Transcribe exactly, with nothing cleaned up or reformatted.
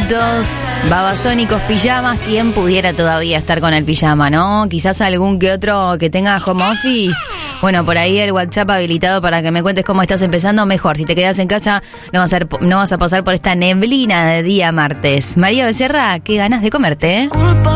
minutitos, babasónicos, pijamas. ¿Quién pudiera todavía estar con el pijama, no? Quizás algún que otro que tenga home office. Bueno, por ahí el WhatsApp habilitado para que me cuentes cómo estás empezando. Mejor, si te quedas en casa, no vas a, ser, no vas a pasar por esta neblina de día martes. María Becerra, qué ganas de comerte, ¿eh?